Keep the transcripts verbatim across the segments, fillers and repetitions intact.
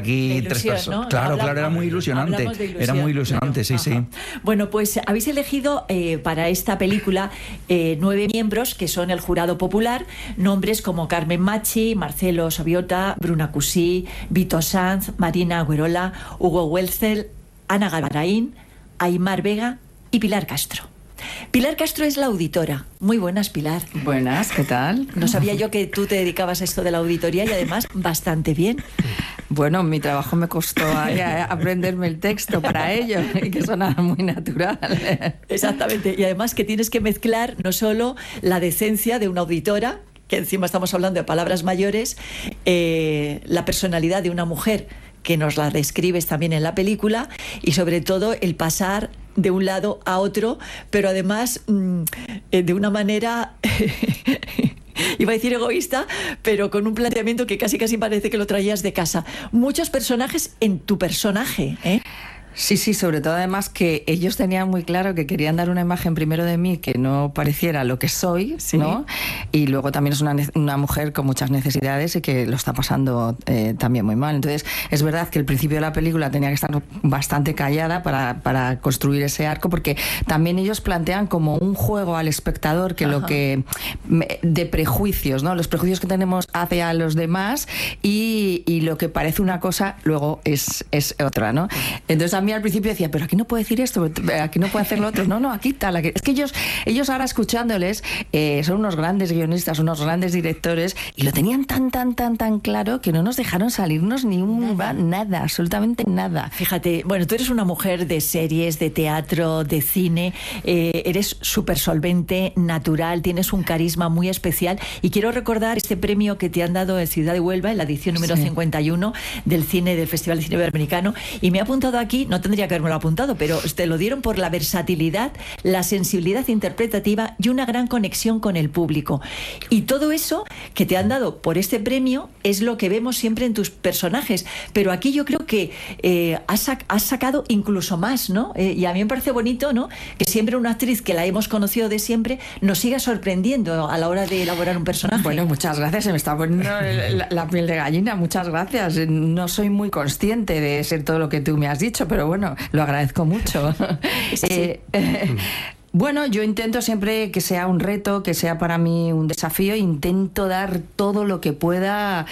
aquí ilusión, tres personas. ¿no? Claro, Hablamos, claro, era muy ilusionante. Ilusión, era muy ilusionante, claro. sí, Ajá. sí. Bueno, pues habéis elegido eh, para esta película eh, nueve miembros que son el jurado popular, nombres como Carmen Machi, Marcelo Sobiota, Bruna Cusí, Vito Sanz, Marina Agüerola, Hugo Welzel, Ana Galvarain, Aimar Vega y Pilar Castro. Pilar Castro es la auditora. Muy buenas, Pilar. Buenas, ¿qué tal? No sabía yo que tú te dedicabas a esto de la auditoría y además bastante bien. Bueno, mi trabajo me costó a, a aprenderme el texto para ello, que sonaba muy natural. Exactamente. Y además que tienes que mezclar no solo la decencia de una auditora, que encima estamos hablando de palabras mayores, eh, la personalidad de una mujer, que nos la describes también en la película, y sobre todo el pasar de un lado a otro, pero además mmm, eh, de una manera... Iba a decir egoísta, pero con un planteamiento que casi casi parece que lo traías de casa. Muchos personajes en tu personaje, ¿eh? Sí, sí, sobre todo además que ellos tenían muy claro que querían dar una imagen primero de mí que no pareciera lo que soy, sí, ¿no? Y luego también es una, una mujer con muchas necesidades y que lo está pasando eh, también muy mal. Entonces, es verdad que el principio de la película tenía que estar bastante callada para, para construir ese arco, porque también ellos plantean como un juego al espectador que Ajá. lo que... de prejuicios, ¿no? Los prejuicios que tenemos hacia los demás y, y lo que parece una cosa luego es, es otra, ¿no? Entonces, a mí al principio decía, pero aquí no puedo decir esto, aquí no puedo hacer lo otro. No, no, aquí tal. Aquí... Es que ellos, ellos ahora escuchándoles, eh, son unos grandes guionistas, unos grandes directores, y lo tenían tan, tan, tan, tan claro que no nos dejaron salirnos ni un nada, nada absolutamente nada. Fíjate, bueno, tú eres una mujer de series, de teatro, de cine, eh, eres súper solvente, natural, tienes un carisma muy especial, y quiero recordar este premio que te han dado en Ciudad de Huelva, en la edición número sí. cincuenta y uno del cine, del Festival de Cine Iberoamericano, y me he apuntado aquí, no tendría que haberme lo apuntado, pero te lo dieron por la versatilidad, la sensibilidad interpretativa y una gran conexión con el público. Y todo eso que te han dado por este premio es lo que vemos siempre en tus personajes, pero aquí yo creo que eh, has, sac- has sacado incluso más, ¿no? Eh, y a mí me parece bonito, ¿no?, que siempre una actriz que la hemos conocido de siempre nos siga sorprendiendo a la hora de elaborar un personaje. Bueno, muchas gracias, se me está poniendo la, la piel de gallina, muchas gracias. No soy muy consciente de ser todo lo que tú me has dicho, pero bueno, lo agradezco mucho. Sí. eh, eh, Bueno, yo intento siempre que sea un reto, que sea para mí un desafío, intento dar todo lo que pueda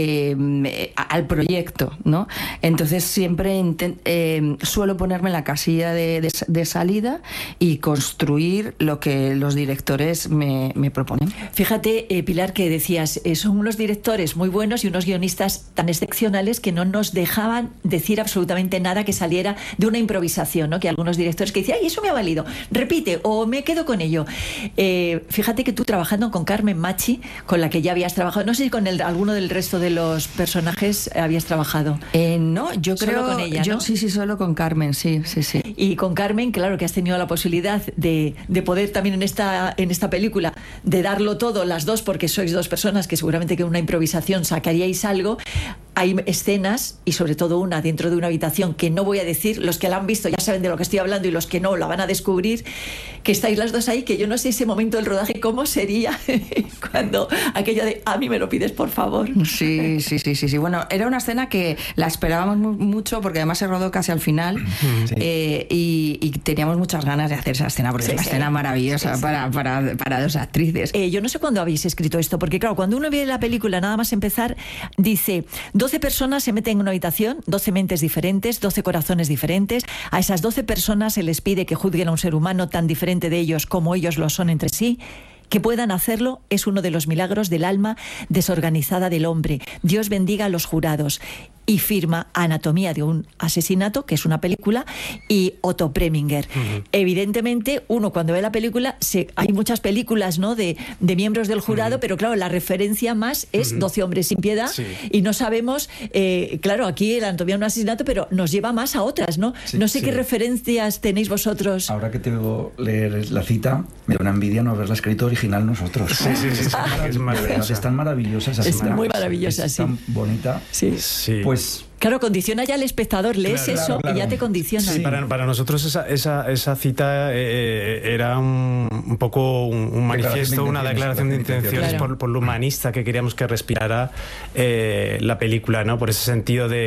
eh, al proyecto, ¿no? Entonces siempre intent, eh, suelo ponerme en la casilla de, de, de salida y construir lo que los directores me, me proponen. Fíjate, eh, Pilar, que decías, eh, son unos directores muy buenos y unos guionistas tan excepcionales que no nos dejaban decir absolutamente nada que saliera de una improvisación, ¿no? Que algunos directores que decían, ay, eso me ha valido, repite, o me quedo con ello. Eh, fíjate que tú trabajando con Carmen Machi, con la que ya habías trabajado, no sé si con el, alguno del resto de los personajes habías trabajado. Eh, no, yo solo creo con ella, yo, ¿no? Sí, sí, solo con Carmen, sí, sí, sí. Y con Carmen, claro que has tenido la posibilidad de, de poder también en esta, en esta película, de darlo todo, las dos, porque sois dos personas que seguramente que en una improvisación sacaríais algo. Hay escenas, y sobre todo una dentro de una habitación que no voy a decir, los que la han visto ya saben de lo que estoy hablando y los que no la van a descubrir, que estáis las dos ahí, que yo no sé ese momento del rodaje cómo sería cuando aquello de a mí me lo pides por favor. Sí, sí, sí, sí, sí. Bueno, era una escena que la esperábamos mucho porque además se rodó casi al final, sí. eh, y, y teníamos muchas ganas de hacer esa escena porque sí, es una sí. escena maravillosa, sí, sí. Para, para, para dos actrices. Eh, yo no sé cuándo habéis escrito esto, porque claro, cuando uno ve la película nada más empezar, dice doce personas se meten en una habitación, doce mentes diferentes, doce corazones diferentes. A esas doce personas se les pide que juzguen a un ser humano tan diferente de ellos como ellos lo son entre sí. Que puedan hacerlo es uno de los milagros del alma desorganizada del hombre. Dios bendiga a los jurados. Y firma Anatomía de un asesinato, que es una película, y Otto Preminger. Uh-huh. Evidentemente, uno cuando ve la película, se, hay muchas películas, ¿no?, de, de miembros del jurado, uh-huh. pero claro, la referencia más es uh-huh. doce hombres sin piedad, sí. y no sabemos, eh, claro, aquí el Anatomía de un asesinato, pero nos lleva más a otras, ¿no? Sí, no sé sí. qué referencias tenéis vosotros. Ahora que te veo leer la cita, me da una envidia no haberla escrito original nosotros. Sí, sí, sí. Ah, es maravillosa. Es tan maravillosa esa Es cita. muy maravillosa, es sí. tan bonita. Sí. sí. Pues claro, condiciona ya al espectador, lees claro, eso claro, claro. y ya te condiciona. Sí, para, para nosotros esa, esa, esa cita eh, era un, un poco un, un manifiesto, de una declaración de intenciones claro. por, por lo humanista que queríamos que respirara eh, la película, ¿no? Por ese sentido de,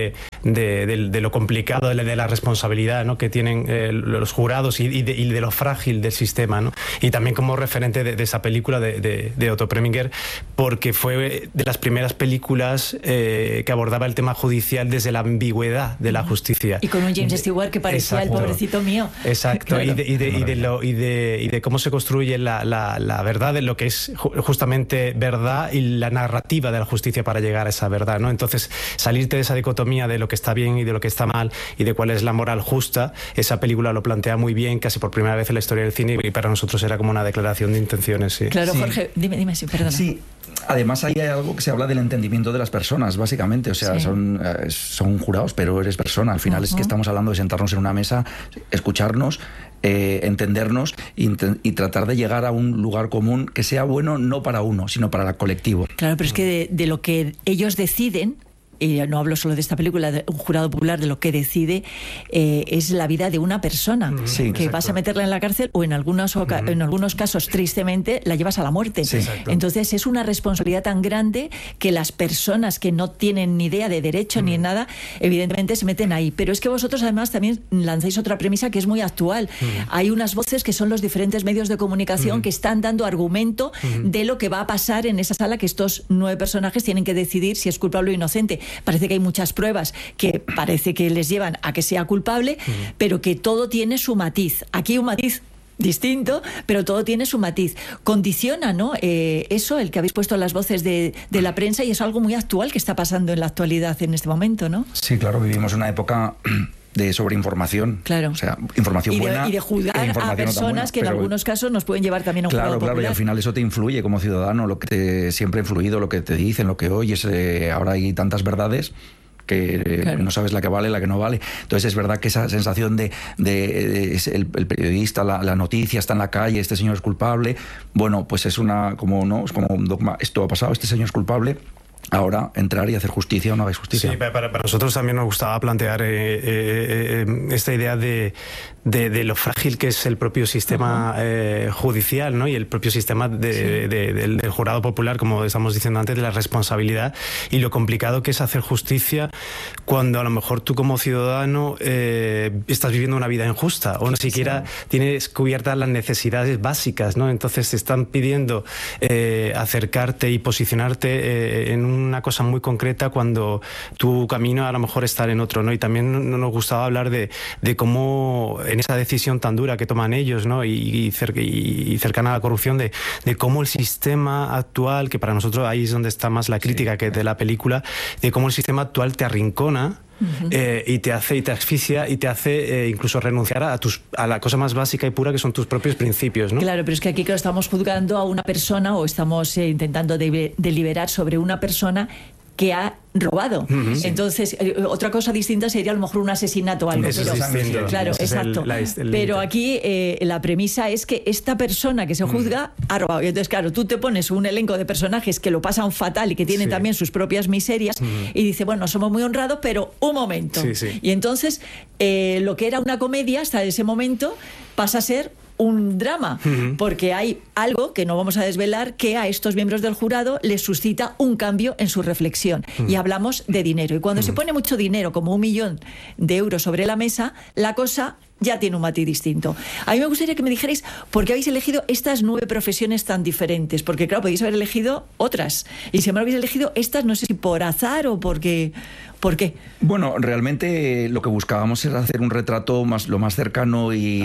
de, de, de lo complicado, de, de la responsabilidad, ¿no?, que tienen eh, los jurados y, y, de, y de lo frágil del sistema, ¿no? Y también como referente de, de esa película de, de, de Otto Preminger, porque fue de las primeras películas eh, que abordaba el tema judicial desde la ambigüedad de la justicia. Y con un James Stewart que parecía Exacto. el pobrecito mío. Exacto, claro. y, de, y, de, y, de lo, y, de, y de cómo se construye la, la, la verdad, de lo que es justamente verdad y la narrativa de la justicia para llegar a esa verdad, ¿no? Entonces, salirte de esa dicotomía de lo que está bien y de lo que está mal y de cuál es la moral justa, esa película lo plantea muy bien, casi por primera vez en la historia del cine, y para nosotros era como una declaración de intenciones. Sí. Claro, sí. Jorge, dime, dime, sí, perdona. Sí, además ahí hay algo que se habla del entendimiento de las personas, básicamente, o sea, sí. son, eh, son jurados, pero eres persona, al final uh-huh. es que estamos hablando de sentarnos en una mesa, escucharnos, eh, entendernos y, y tratar de llegar a un lugar común que sea bueno no para uno, sino para el colectivo. Claro, pero es que de, de lo que ellos deciden, y no hablo solo de esta película, de un jurado popular, de lo que decide eh, es la vida de una persona, sí, que exacto. vas a meterla en la cárcel o en algunos, oca- uh-huh. en algunos casos, tristemente, la llevas a la muerte. Sí, entonces es una responsabilidad tan grande que las personas que no tienen ni idea de derecho uh-huh. ni nada, evidentemente se meten ahí. Pero es que vosotros además también lanzáis otra premisa que es muy actual. Uh-huh. Hay unas voces que son los diferentes medios de comunicación uh-huh. que están dando argumento uh-huh. de lo que va a pasar en esa sala, que estos nueve personajes tienen que decidir si es culpable o inocente. Parece que hay muchas pruebas que parece que les llevan a que sea culpable, uh-huh. pero que todo tiene su matiz. Aquí un matiz distinto, pero todo tiene su matiz. Condiciona, ¿no? Eh, eso, el que habéis puesto las voces de, de la prensa, y es algo muy actual que está pasando en la actualidad en este momento, ¿no? Sí, claro, vivimos una época de sobreinformación. Claro. O sea, información y de, buena. Y de juzgar a personas no buena, que en algunos casos nos pueden llevar también a un claro, jurado claro, popular. Y al final eso te influye como ciudadano, lo que te siempre ha influido, lo que te dicen, lo que oyes. Eh, ahora hay tantas verdades que claro. no sabes la que vale, la que no vale. Entonces es verdad que esa sensación de, de, de el, el periodista, la, la noticia está en la calle, este señor es culpable, bueno, pues es una como no es como un dogma, esto ha pasado, este señor es culpable. Ahora, entrar y hacer justicia o no hagáis justicia. Sí, para, para nosotros también nos gustaba plantear eh, eh, eh, esta idea de, de, de lo frágil que es el propio sistema eh, judicial, ¿no? Y el propio sistema de, sí. de, de, del, del jurado popular, como estamos diciendo antes, de la responsabilidad y lo complicado que es hacer justicia cuando a lo mejor tú como ciudadano eh, estás viviendo una vida injusta o ni siquiera sí. tienes cubiertas las necesidades básicas, ¿no? Entonces te están pidiendo eh, acercarte y posicionarte eh, en un una cosa muy concreta cuando tu camino a lo mejor estar en otro, ¿no? Y también nos gustaba hablar de, de cómo en esa decisión tan dura que toman ellos, ¿no? Y, y, cer- y cercana a la corrupción, de, de cómo el sistema actual, que para nosotros ahí es donde está más la crítica que de la película, de cómo el sistema actual te arrincona. Uh-huh. Eh, y te hace y te asfixia y te hace eh, incluso renunciar a tus a la cosa más básica y pura que son tus propios principios, ¿no? Claro, pero es que aquí claro, estamos juzgando a una persona o estamos eh, intentando de- deliberar sobre una persona que ha robado. Uh-huh. Entonces, eh, otra cosa distinta sería a lo mejor un asesinato o algo. Eso pero, es distinto. Claro, Ese exacto. Es el, la, el pero aquí eh, la premisa es que esta persona que se juzga uh-huh. ha robado. Y entonces, claro, tú te pones un elenco de personajes que lo pasan fatal y que tienen sí. también sus propias miserias uh-huh. y dice, bueno, somos muy honrados, pero un momento. Sí, sí. Y entonces, eh, lo que era una comedia hasta ese momento pasa a ser un drama, uh-huh. porque hay algo que no vamos a desvelar que a estos miembros del jurado les suscita un cambio en su reflexión. Uh-huh. Y hablamos de dinero. Y cuando uh-huh. se pone mucho dinero, como un millón de euros sobre la mesa, la cosa ya tiene un matiz distinto. A mí me gustaría que me dijerais por qué habéis elegido estas nueve profesiones tan diferentes, porque claro, podéis haber elegido otras, y si me habéis elegido estas, no sé si por azar o porque... ¿Por qué? Bueno, realmente lo que buscábamos era hacer un retrato más, lo más cercano y,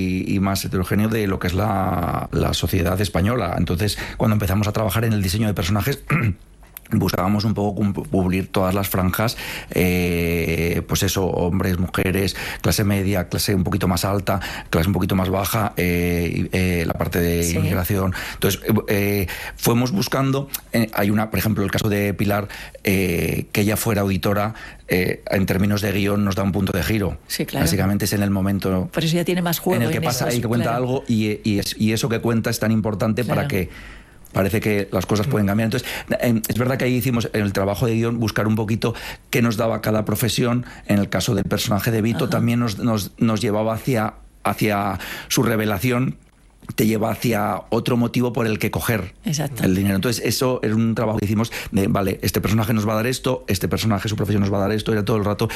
y más heterogéneo de lo que es la, la sociedad española. Entonces, cuando empezamos a trabajar en el diseño de personajes... buscábamos un poco cubrir todas las franjas, eh, pues eso, hombres, mujeres, clase media, clase un poquito más alta, clase un poquito más baja, eh, eh, la parte de sí. inmigración. Entonces, eh, fuimos buscando, eh, hay una, por ejemplo, el caso de Pilar, eh, que ella fuera auditora, eh, en términos de guión nos da un punto de giro. Sí, claro. Básicamente es en el momento... Por eso ya tiene más juego. En el que en pasa y que cuenta claro. algo y, y, es, y eso que cuenta es tan importante claro. para que parece que las cosas pueden cambiar. Entonces, eh, es verdad que ahí hicimos en el trabajo de guión buscar un poquito qué nos daba cada profesión. En el caso del personaje de Vito, Ajá. también nos, nos, nos llevaba hacia, hacia su revelación, te lleva hacia otro motivo por el que coger Exacto. el dinero. Entonces, eso es un trabajo que hicimos de, vale, este personaje nos va a dar esto, este personaje, su profesión nos va a dar esto, era todo el rato